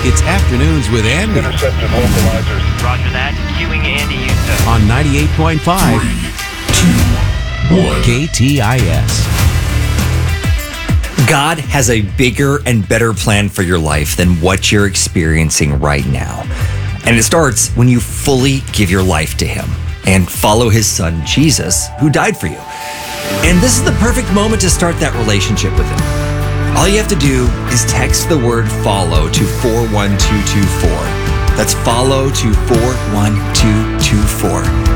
It's Afternoons with Andy Intercepted localizers. Roger that. Queuing Andy Houston. on 98.5 KTIS. God has a bigger and better plan for your life than what you're experiencing right now. And it starts when you fully give your life to Him and follow His Son, Jesus, who died for you. And this is the perfect moment to start that relationship with Him. All you have to do is text the word follow to 41224. That's follow to 41224.